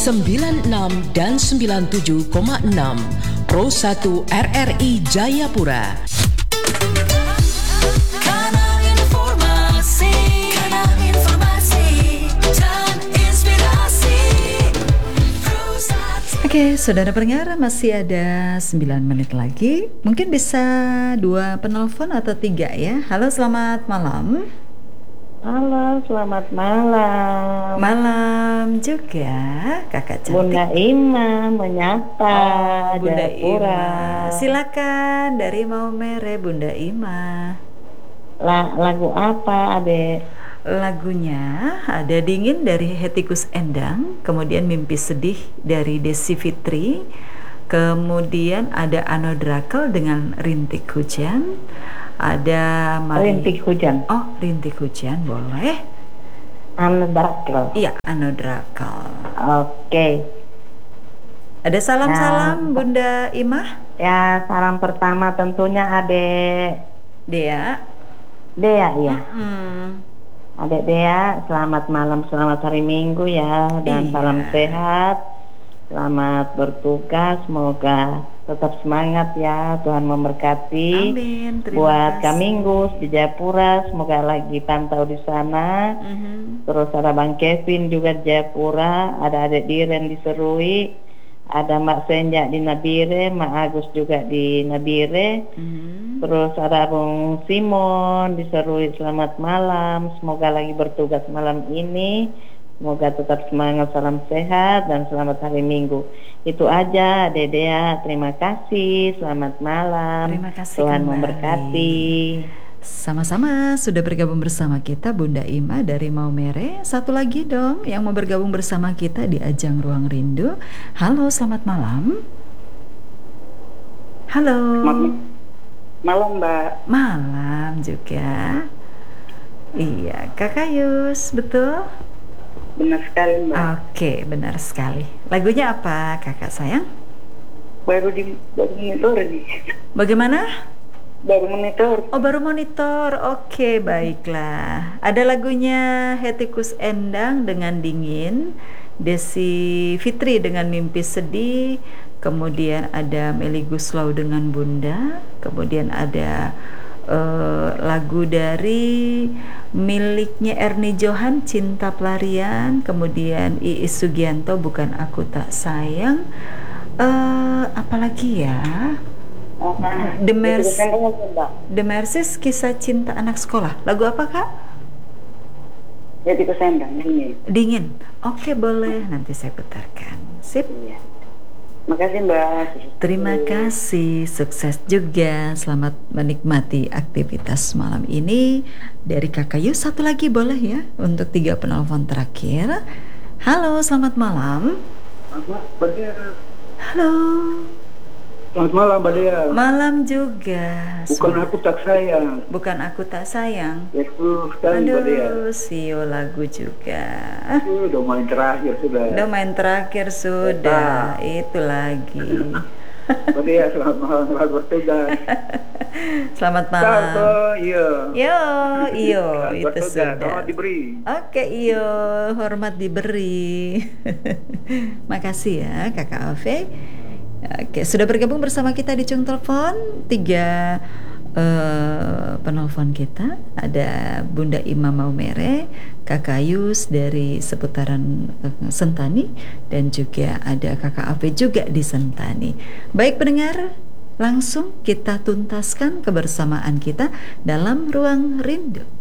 96 dan 97,6 Pro 1 RRI Jayapura. Kanal informasi dan inspirasi. Oke, saudara pendengar, masih ada 9 menit lagi. Mungkin bisa 2 penelpon atau 3 ya. Halo, selamat malam. Halo, selamat malam. Malam juga, kakak cantik. Bunda Ima menyapa. Bunda Jayapura. Ima. Silakan dari Maumere, Bunda Ima. Lagu apa, Adek? Lagunya ada Dingin dari Hetty Koes Endang, kemudian Mimpi Sedih dari Desi Fitri, kemudian ada Anodrakel dengan Rintik Hujan, ada Rintik Hujan. Oh, Rintik Hujan boleh. Anodrakel. Iya, Anodrakel. Oke. Ada salam-salam Bunda Imah? Ya, salam pertama tentunya Adek Dea. Dea ya. Hmm. Adek Dea, selamat malam, selamat hari Minggu ya, dan Iya. salam sehat. Selamat bertugas, semoga tetap semangat ya, Tuhan memberkati. Amin. Terima Buat kasih. Kaminggus di Jayapura, semoga lagi pantau di sana. Terus ada Bang Kevin juga di Jayapura, ada Adek Diren di Serui, ada Mbak Senja di Nabire, Mak Agus juga di Nabire. Terus ada Bung Simon di Serui, selamat malam, semoga lagi bertugas malam ini. Semoga tetap semangat, salam sehat, dan selamat hari Minggu. Itu aja, Dedea. Terima kasih, selamat malam. Terima kasih Tuhan kembali. memberkati. Sama-sama sudah bergabung bersama kita Bunda Ima dari Maumere. Satu lagi dong yang mau bergabung bersama kita di ajang Ruang Rindu. Halo, selamat malam. Halo. Malam, Mbak. Malam juga. Iya, Kakak Yus, betul? Benar sekali, Mbak. Oke, benar sekali. Lagunya apa, Kakak sayang? Baru monitor nih. Bagaimana? Baru monitor. Oh, baru monitor. Oke, baiklah. Ada lagunya Hetty Koes Endang dengan Dingin, Desi Fitri dengan Mimpi Sedih, kemudian ada Melly Guslau dengan Bunda, kemudian ada lagu dari miliknya Ernie Johan, Cinta Pelarian, kemudian Iis Sugianto, Bukan Aku Tak Sayang. Apalagi ya? The Mercies, Kisah Cinta Anak Sekolah. Lagu apa, Kak? Jadi kesendang ini. Dingin. Oke, boleh. Nanti saya putarkan. Sip. Iya. Makasih, Mbak. Terima kasih. Sukses juga. Selamat menikmati aktivitas malam ini. Dari Kakak Yus, satu lagi boleh ya? Untuk 3 penelpon terakhir. Halo, selamat malam. Halo. Selamat malam, Mbak Dea. Malam juga. Bukan Aku Tak Sayang. Bukan Aku Tak Sayang. Betul sekali, Mbak Dea. Aduh, sio lagu juga. Udah main terakhir sudah. Udah main terakhir sudah. Itu lagi. Mbak Dea, selamat malam, selamat bertugas. Selamat malam. Iya. Iyo, Selamat itu bertugas, sudah. selamat diberi. Oke, iyo, hormat diberi. Makasih ya, Kakak Ave. Oke, sudah bergabung bersama kita di Cung Telepon 3 penelpon kita. Ada Bunda Ima Maumere, Kakak Yus dari seputaran Sentani, dan juga ada Kakak Ave juga di Sentani. Baik pendengar, langsung kita tuntaskan kebersamaan kita dalam Ruang Rindu.